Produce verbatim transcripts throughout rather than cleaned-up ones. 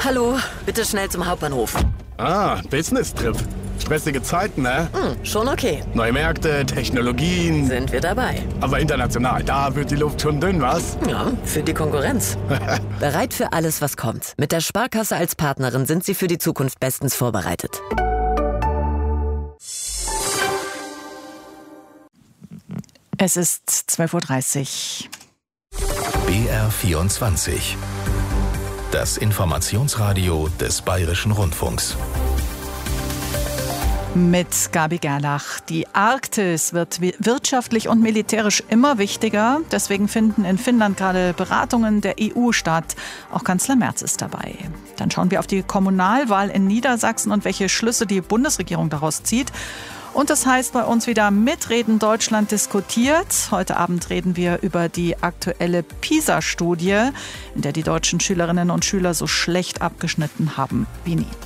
Hallo, bitte schnell zum Hauptbahnhof. Ah, Business-Trip. Stressige Zeiten, ne? Hm, schon okay. Neue Märkte, Technologien. Sind wir dabei. Aber international, da wird die Luft schon dünn, was? Ja, für die Konkurrenz. Bereit für alles, was kommt. Mit der Sparkasse als Partnerin sind Sie für die Zukunft bestens vorbereitet. Es ist zwölf Uhr dreißig. B R vierundzwanzig. Das Informationsradio des Bayerischen Rundfunks. Mit Gabi Gerlach. Die Arktis wird wirtschaftlich und militärisch immer wichtiger. Deswegen finden in Finnland gerade Beratungen der E U statt. Auch Kanzler Merz ist dabei. Dann schauen wir auf die Kommunalwahl in Niedersachsen und welche Schlüsse die Bundesregierung daraus zieht. Und das heißt bei uns wieder Mitreden Deutschland diskutiert. Heute Abend reden wir über die aktuelle PISA-Studie, in der die deutschen Schülerinnen und Schüler so schlecht abgeschnitten haben wie nie.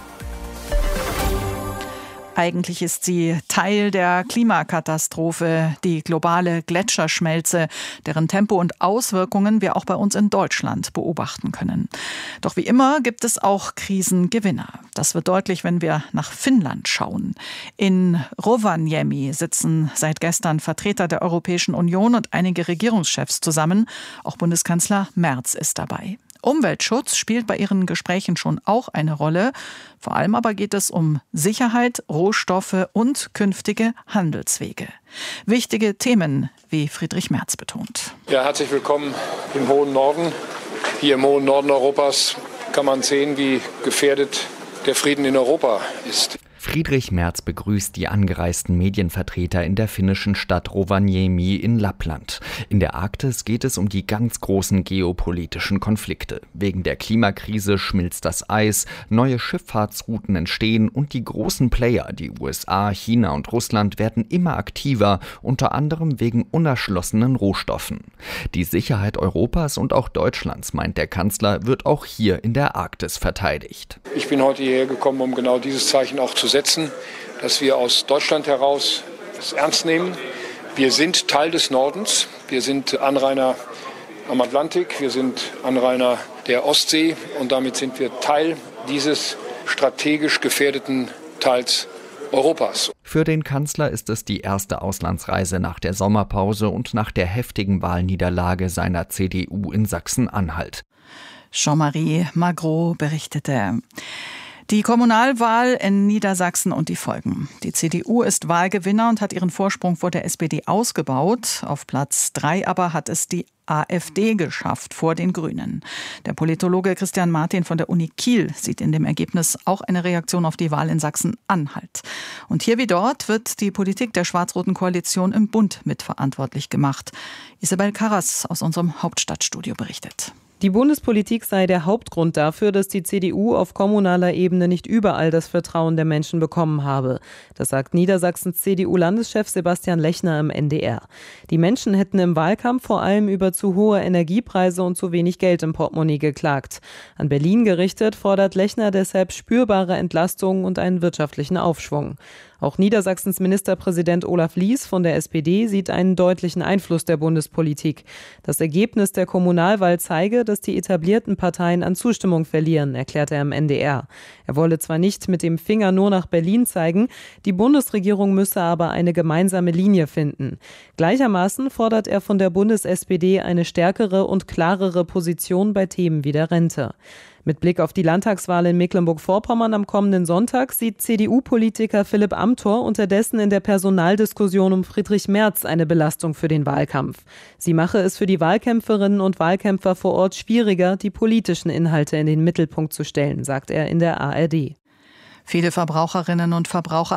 Eigentlich ist sie Teil der Klimakatastrophe, die globale Gletscherschmelze, deren Tempo und Auswirkungen wir auch bei uns in Deutschland beobachten können. Doch wie immer gibt es auch Krisengewinner. Das wird deutlich, wenn wir nach Finnland schauen. In Rovaniemi sitzen seit gestern Vertreter der Europäischen Union und einige Regierungschefs zusammen. Auch Bundeskanzler Merz ist dabei. Umweltschutz spielt bei ihren Gesprächen schon auch eine Rolle. Vor allem aber geht es um Sicherheit, Rohstoffe und künftige Handelswege. Wichtige Themen, wie Friedrich Merz betont. Ja, herzlich willkommen im hohen Norden. Hier im hohen Norden Europas kann man sehen, wie gefährdet der Frieden in Europa ist. Friedrich Merz begrüßt die angereisten Medienvertreter in der finnischen Stadt Rovaniemi in Lappland. In der Arktis geht es um die ganz großen geopolitischen Konflikte. Wegen der Klimakrise schmilzt das Eis, neue Schifffahrtsrouten entstehen und die großen Player, die U S A, China und Russland, werden immer aktiver, unter anderem wegen unerschlossenen Rohstoffen. Die Sicherheit Europas und auch Deutschlands, meint der Kanzler, wird auch hier in der Arktis verteidigt. Ich bin heute hierher gekommen, um genau dieses Zeichen auch zu setzen, dass wir aus Deutschland heraus es ernst nehmen. Wir sind Teil des Nordens, wir sind Anrainer am Atlantik, wir sind Anrainer der Ostsee und damit sind wir Teil dieses strategisch gefährdeten Teils Europas. Für den Kanzler ist es die erste Auslandsreise nach der Sommerpause und nach der heftigen Wahlniederlage seiner C D U in Sachsen-Anhalt. Jean-Marie Magro berichtete. Die Kommunalwahl in Niedersachsen und die Folgen. Die C D U ist Wahlgewinner und hat ihren Vorsprung vor der S P D ausgebaut. Auf Platz drei aber hat es die A f D geschafft vor den Grünen. Der Politologe Christian Martin von der Uni Kiel sieht in dem Ergebnis auch eine Reaktion auf die Wahl in Sachsen-Anhalt. Und hier wie dort wird die Politik der schwarz-roten Koalition im Bund mitverantwortlich gemacht. Isabel Karras aus unserem Hauptstadtstudio berichtet. Die Bundespolitik sei der Hauptgrund dafür, dass die C D U auf kommunaler Ebene nicht überall das Vertrauen der Menschen bekommen habe. Das sagt Niedersachsens C D U-Landeschef Sebastian Lechner im N D R. Die Menschen hätten im Wahlkampf vor allem über zu hohe Energiepreise und zu wenig Geld im Portemonnaie geklagt. An Berlin gerichtet fordert Lechner deshalb spürbare Entlastungen und einen wirtschaftlichen Aufschwung. Auch Niedersachsens Ministerpräsident Olaf Lies von der S P D sieht einen deutlichen Einfluss der Bundespolitik. Das Ergebnis der Kommunalwahl zeige, dass die etablierten Parteien an Zustimmung verlieren, erklärte er im N D R. Er wolle zwar nicht mit dem Finger nur nach Berlin zeigen, die Bundesregierung müsse aber eine gemeinsame Linie finden. Gleichermaßen fordert er von der Bundes-S P D eine stärkere und klarere Position bei Themen wie der Rente. Mit Blick auf die Landtagswahl in Mecklenburg-Vorpommern am kommenden Sonntag sieht C D U-Politiker Philipp Amthor unterdessen in der Personaldiskussion um Friedrich Merz eine Belastung für den Wahlkampf. Sie mache es für die Wahlkämpferinnen und Wahlkämpfer vor Ort schwieriger, die politischen Inhalte in den Mittelpunkt zu stellen, sagt er in der A R D. Viele Verbraucherinnen und Verbraucher